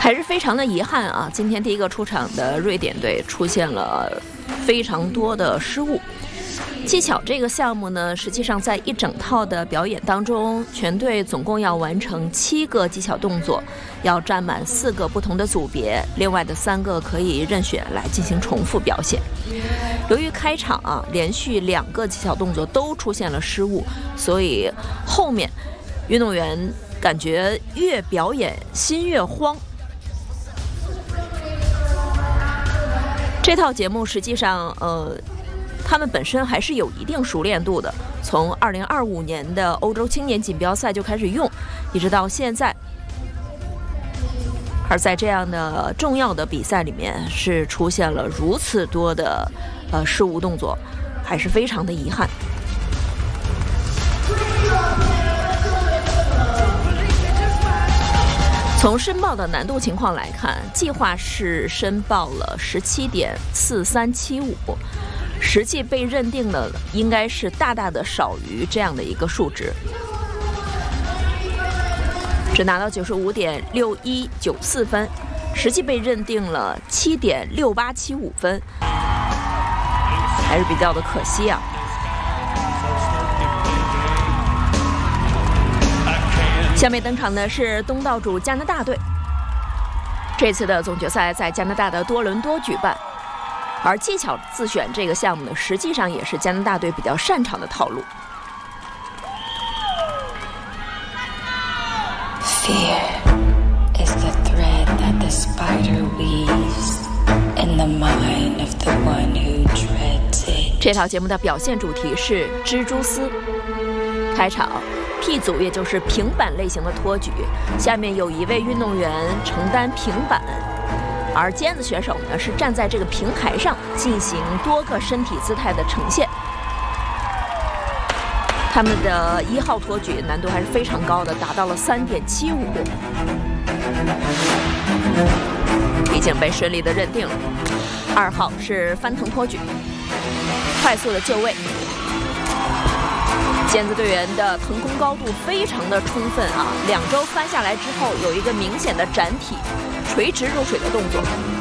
还是非常的遗憾啊！今天第一个出场的瑞典队出现了非常多的失误。技巧这个项目呢，实际上在一整套的表演当中，全队总共要完成7个技巧动作，要占满4个不同的组别，另外的3个可以任选来进行重复表现。由于开场连续2个技巧动作都出现了失误，所以后面运动员感觉越表演心越慌。这套节目实际上他们本身还是有一定熟练度的，从2025年的欧洲青年锦标赛就开始用，一直到现在。而在这样的重要的比赛里面，是出现了如此多的失误动作，还是非常的遗憾。从申报的难度情况来看，计划是申报了17.4375，实际被认定的应该是大大的少于这样的一个数值，只拿到95.6194分，实际被认定了7.6875分，还是比较的可惜啊。下面登场的是东道主加拿大队。这次的总决赛在加拿大的多伦多举办，而技巧自选这个项目呢，实际上也是加拿大队比较擅长的套路。 Fear is the thread that the spider weaves in the mind of the one who dreads it。 这套节目的表现主题是蜘蛛丝。开场 P 组也就是平板类型的托举，下面有一位运动员承担平板，而尖子选手呢是站在这个平台上进行多个身体姿态的呈现。他们的1号托举难度还是非常高的，达到了3.75，已经被顺利的认定了。2号是翻腾托举，快速的就位。尖子队员的腾空高度非常的充分啊，2周翻下来之后有一个明显的展体垂直入水的动作。